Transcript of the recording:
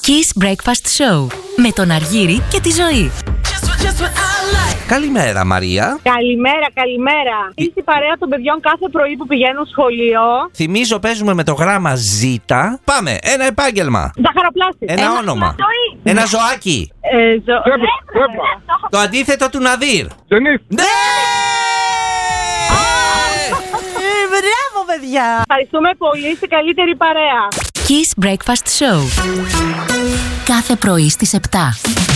Kiss Breakfast Show με τον Αργύρη και τη Ζωή. Καλημέρα, Μαρία. Καλημέρα. Είσαι η παρέα των παιδιών κάθε πρωί που πηγαίνουν σχολείο. Θυμίζω, παίζουμε με το γράμμα Z. Πάμε, ένα επάγγελμα. Ζαχαροπλάστη. Ένα όνομα. Ένα ζωάκι. Το αντίθετο του Ναδύρ. Ναι! Μπράβο, παιδιά! Ευχαριστούμε πολύ, είστε καλύτερη παρέα. Kiss Breakfast Show κάθε πρωί στις 7.